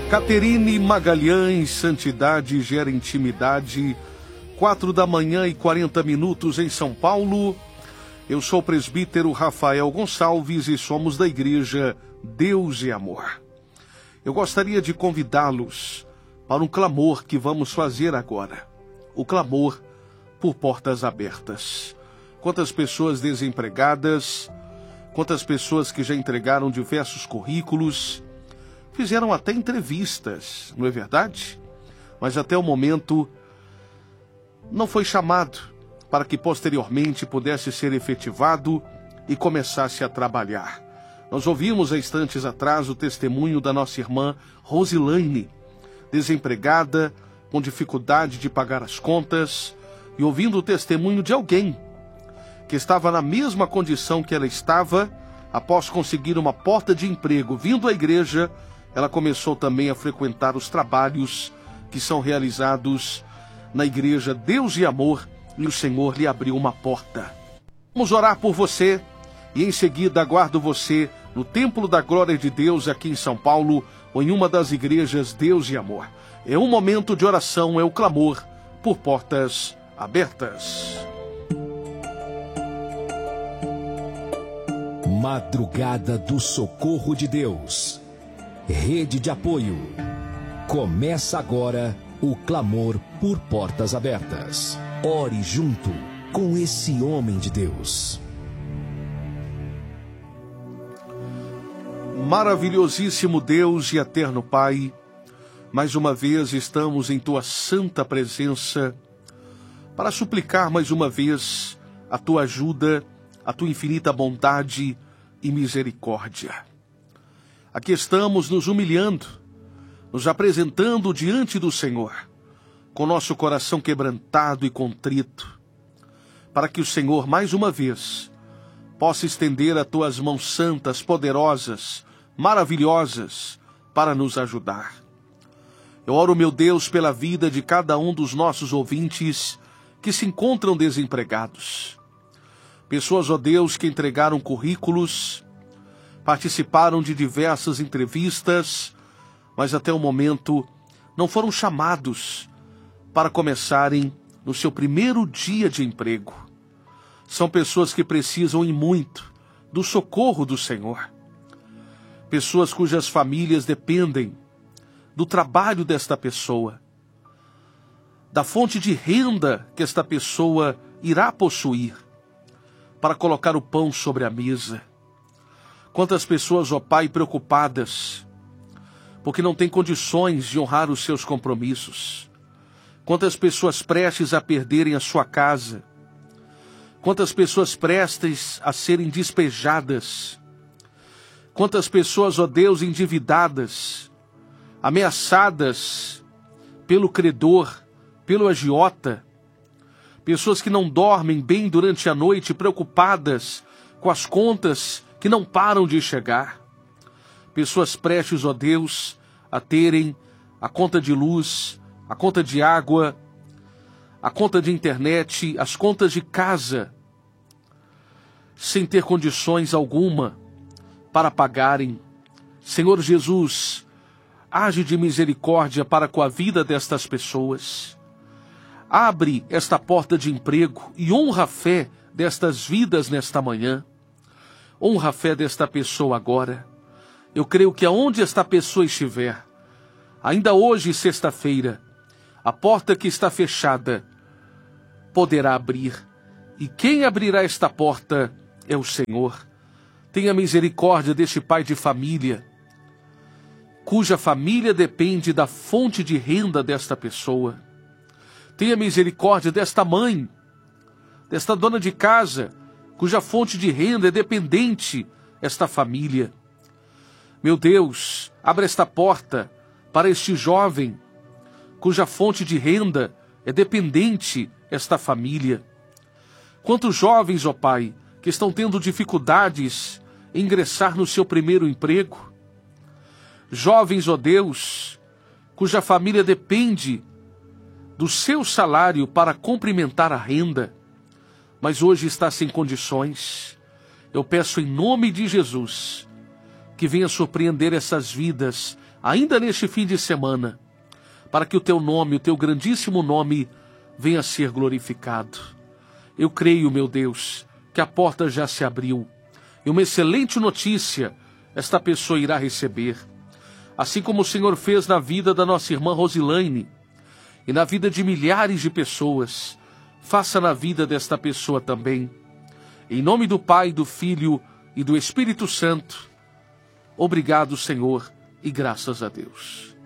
Caterine Magalhães, santidade gera intimidade, 4h40 em São Paulo. Eu sou o presbítero Rafael Gonçalves e somos da Igreja Deus e Amor. Eu gostaria de convidá-los para um clamor que vamos fazer agora. O clamor por portas abertas. Quantas pessoas desempregadas, quantas pessoas que já entregaram diversos currículos, fizeram até entrevistas, não é verdade? Mas até o momento não foi chamado para que posteriormente pudesse ser efetivado e começasse a trabalhar. Nós ouvimos há instantes atrás o testemunho da nossa irmã Rosilaine, desempregada, com dificuldade de pagar as contas, e ouvindo o testemunho de alguém que estava na mesma condição que ela estava, após conseguir uma porta de emprego vindo à igreja, ela começou também a frequentar os trabalhos que são realizados na Igreja Deus e Amor, e o Senhor lhe abriu uma porta. Vamos orar por você e em seguida aguardo você no Templo da Glória de Deus aqui em São Paulo ou em uma das igrejas Deus e Amor. É um momento de oração, é o clamor por portas abertas. Madrugada do Socorro de Deus. Rede de apoio. Começa agora o clamor por portas abertas. Ore junto com esse homem de Deus. Maravilhosíssimo Deus e eterno Pai, mais uma vez estamos em Tua santa presença para suplicar mais uma vez a Tua ajuda, a Tua infinita bondade e misericórdia. Aqui estamos nos humilhando, nos apresentando diante do Senhor, com nosso coração quebrantado e contrito, para que o Senhor, mais uma vez, possa estender as Tuas mãos santas, poderosas, maravilhosas, para nos ajudar. Eu oro, meu Deus, pela vida de cada um dos nossos ouvintes que se encontram desempregados. Pessoas, ó Deus, que entregaram currículos, participaram de diversas entrevistas, mas até o momento não foram chamados para começarem no seu primeiro dia de emprego. São pessoas que precisam e muito do socorro do Senhor. Pessoas cujas famílias dependem do trabalho desta pessoa, da fonte de renda que esta pessoa irá possuir para colocar o pão sobre a mesa. Quantas pessoas, ó Pai, preocupadas, porque não têm condições de honrar os seus compromissos. Quantas pessoas prestes a perderem a sua casa. Quantas pessoas prestes a serem despejadas. Quantas pessoas, ó Deus, endividadas, ameaçadas pelo credor, pelo agiota. Pessoas que não dormem bem durante a noite, preocupadas com as contas que não param de chegar. Pessoas prestes, ó Deus, a terem a conta de luz, a conta de água, a conta de internet, as contas de casa, sem ter condições alguma para pagarem. Senhor Jesus, age de misericórdia para com a vida destas pessoas. Abre esta porta de emprego e honra a fé destas vidas nesta manhã. Honra a fé desta pessoa agora. Eu creio que aonde esta pessoa estiver, ainda hoje, sexta-feira, a porta que está fechada poderá abrir. E quem abrirá esta porta é o Senhor. Tenha misericórdia deste pai de família, cuja família depende da fonte de renda desta pessoa. Tenha misericórdia desta mãe, desta dona de casa, cuja fonte de renda é dependente esta família. Meu Deus, abra esta porta para este jovem, cuja fonte de renda é dependente esta família. Quantos jovens, ó Pai, que estão tendo dificuldades em ingressar no seu primeiro emprego. Jovens, ó Deus, cuja família depende do seu salário para complementar a renda, mas hoje está sem condições. Eu peço em nome de Jesus que venha surpreender essas vidas, ainda neste fim de semana, para que o teu nome, o teu grandíssimo nome, venha a ser glorificado. Eu creio, meu Deus, que a porta já se abriu, e uma excelente notícia esta pessoa irá receber. Assim como o Senhor fez na vida da nossa irmã Rosilaine, e na vida de milhares de pessoas, faça na vida desta pessoa também. Em nome do Pai, do Filho e do Espírito Santo. Obrigado, Senhor, e graças a Deus.